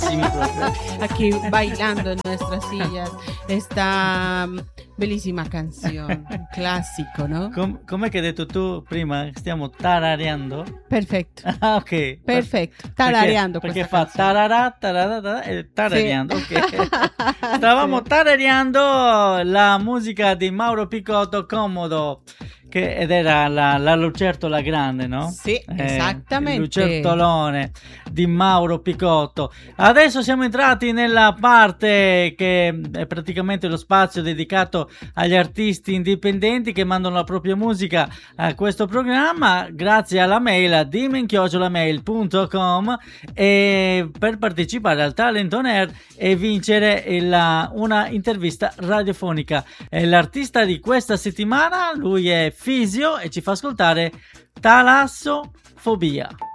bellissimi proprio. Aquí bailando en nuestras sillas esta bellissima canzone, un classico, no? Com'è che hai detto tu prima? Stiamo tarareando? Perfetto. Ah, ok. Perfetto, tarareando perché questa fa canzone. tararà, tararà, e tarareando, Sì. ok. Stavamo tarareando la musica di Mauro Picotto, Comodo, ed era la lucertola grande, no? Sì, esattamente. Il lucertolone di Mauro Picotto. Adesso siamo entrati nella parte che è praticamente lo spazio dedicato agli artisti indipendenti che mandano la propria musica a questo programma grazie alla mail a dimmen@mail.com, e per partecipare al Talent On Air e vincere una intervista radiofonica. L'artista di questa settimana, lui è Fisio e ci fa ascoltare Talassofobia.